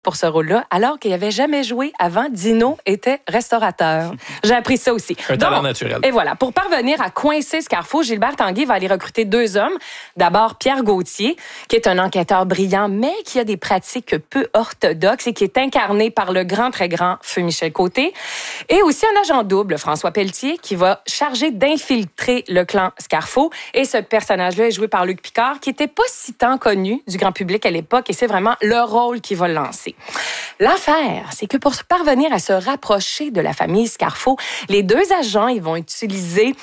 pour ce rôle-là, alors qu'il n'avait jamais joué avant. Dino était restaurateur. J'ai appris ça aussi. Un talent naturel. Et voilà. Pour parvenir à coincer Scarfo, Gilbert Tanguay va aller recruter 2 hommes. D'abord, Pierre Gauthier, qui est un enquêteur brillant, mais qui a des pratiques peu orthodoxes et qui est incarné par le grand, très grand Feu Michel Côté. Et aussi un agent double, François Pelletier, qui va charger d'infiltrer le clan Scarfo. Et ce personnage-là est joué par Luc Picard, qui n'était pas si tant connu du grand public à l'époque. Et c'est vraiment le rôle qui va le lancer. L'affaire, c'est que pour parvenir à se rapprocher de la famille Scarfo, les 2 agents, ils vont utiliser,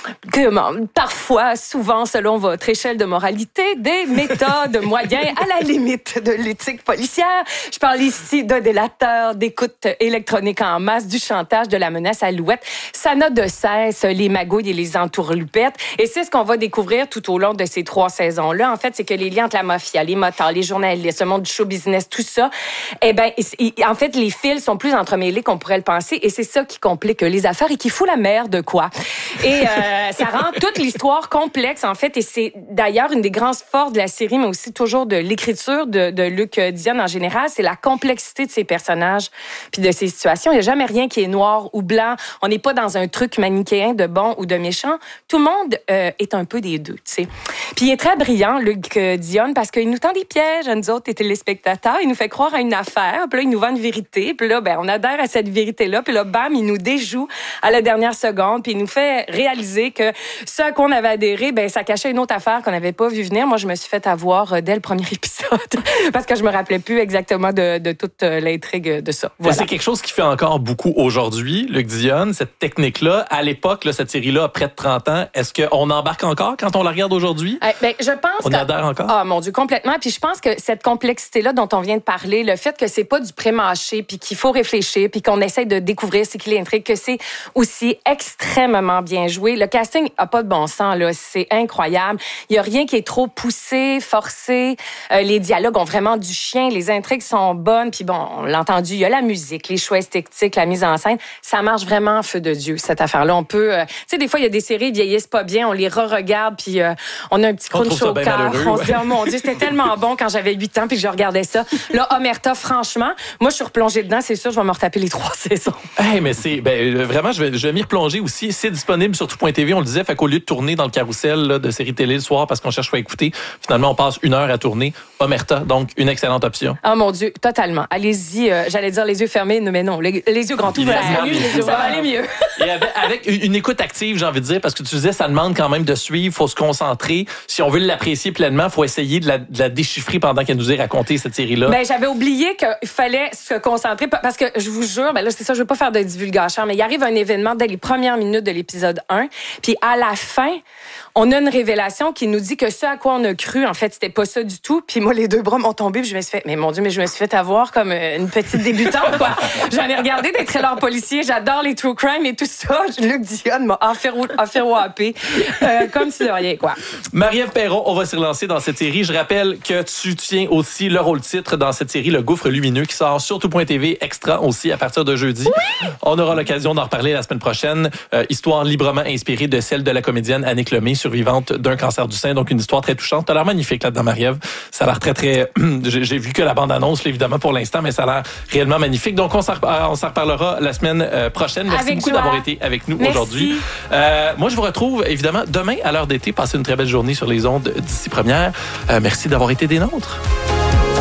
parfois, souvent, selon votre échelle de moralité, des méthodes, moyens à la limite de l'éthique policière. Je parle ici de délateurs, d'écoute électronique en masse, du chantage, de la menace à l'alouette. Ça n'a de cesse les magouilles et les entourloupettes. Et c'est ce qu'on va découvrir tout au long de ces 3 saisons-là. En fait, c'est que les liens entre la mafia, les motards, les journalistes, le monde du show business, tout ça, eh ben, en fait, les fils sont plus entremêlés qu'on pourrait le penser, et c'est ça qui complique les affaires et qui fout la merde, quoi. Et ça rend toute l'histoire complexe, en fait, et c'est d'ailleurs une des grandes forces de la série, mais aussi toujours de l'écriture de Luc Dionne en général, c'est la complexité de ses personnages puis de ses situations. Il n'y a jamais rien qui est noir ou blanc. On n'est pas dans un truc manichéen de bon ou de méchant. Tout le monde est un peu des deux, tu sais. Puis il est très brillant, Luc Dionne, parce qu'il nous tend des pièges à nous autres, les téléspectateurs. Il nous fait croire à une affaire, puis là, il nous vend une vérité, puis là, ben, on adhère à cette vérité-là, puis là, bam, il nous déjoue à la dernière seconde, puis il nous fait réaliser que ce à quoi on avait adhéré, ben, ça cachait une autre affaire qu'on n'avait pas vu venir. Moi, je me suis fait avoir dès le premier épisode, parce que je me rappelais plus exactement de toute l'intrigue de ça. Voilà. C'est quelque chose qui fait encore beaucoup aujourd'hui, Luc Dionne, cette technique-là. À l'époque, là, cette série-là a près de 30 ans. Est-ce qu'on embarque encore quand on la regarde aujourd'hui? Ben, je pense on adhère encore? Ah, mon Dieu, complètement. Puis je pense que cette complexité-là dont on vient de parler, le fait que c'est pas du pré-mâché, puis qu'il faut réfléchir, puis qu'on essaie de découvrir c'est qui l'intrigue, que c'est aussi extrêmement bien joué. Le casting a pas de bon sens, là. C'est incroyable. Il y a rien qui est trop poussé, forcé. Les dialogues ont vraiment du chien. Les intrigues sont bonnes. Puis bon, on l'a entendu, il y a la musique, les choix esthétiques, la mise en scène. Ça marche vraiment en feu de Dieu, cette affaire-là. On peut... tu sais, des fois, il y a des séries qui vieillissent pas bien, on les re-regarde, puis on a un petit crunch au cœur. On se dit, oh mon Dieu, c'était tellement bon quand j'avais 8 ans, puis que je regardais ça. Là, Omerta, franchement, moi, je suis replongée dedans, c'est sûr, je vais me retaper les 3 saisons. Hey, mais c'est... vraiment, je vais m'y replonger aussi. C'est disponible sur tout.tv, on le disait, fait qu'au lieu de tourner dans le carrousel là, de séries télé le soir parce qu'on cherche quoi écouter, finalement, on passe 1 heure à tourner. Omerta, donc, une excellente option. Oh mon Dieu, totalement. Allez-y, j'allais dire les yeux fermés, mais non, les yeux grands ouverts. Ça va aller mieux. Et avec une écoute active, j'ai envie de dire, parce que tu disais, ça demande quand même de suivre, faut se concentrer. Si on veut l'apprécier pleinement, faut essayer de la déchiffrer pendant qu'elle nous ait raconté cette série-là. Ben, j'avais oublié qu'il fallait se concentrer, parce que je vous jure, ben là, c'est ça, je veux pas faire de divulgation, mais il arrive un événement dès les premières minutes de l'épisode 1, puis à la fin, on a une révélation qui nous dit que ce à quoi on a cru, en fait, c'était pas ça du tout. Puis moi, les 2 bras m'ont tombé, puis je me suis fait, mais mon Dieu, mais je me suis fait avoir comme une petite débutante, quoi. J'en ai regardé des thrillers policiers, j'adore les true crime et tout ça. Luc Dionne m'a affairé comme si de rien, quoi. Marie-Ève Perron, on va se relancer dans cette série. Je rappelle que tu tiens aussi le rôle-titre dans cette série, Le Gouffre Lumineux, qui sort sur tout.tv extra aussi à partir de jeudi. Oui! On aura l'occasion d'en reparler la semaine prochaine. Histoire librement inspirée de celle de la comédienne Annick Lemay, survivante d'un cancer du sein. Donc, une histoire très touchante. T'as l'air magnifique là-dedans, Marie-Ève. Ça a l'air très, très... J'ai vu que la bande-annonce, évidemment, pour l'instant, mais ça a l'air réellement magnifique. Donc, on s'en reparlera la semaine prochaine. Merci avec beaucoup joie. d'avoir été avec nous aujourd'hui. Moi, je vous retrouve, évidemment, demain à l'heure d'été. Passez une très belle journée sur les ondes d'ici première. Merci d'avoir été des nôtres.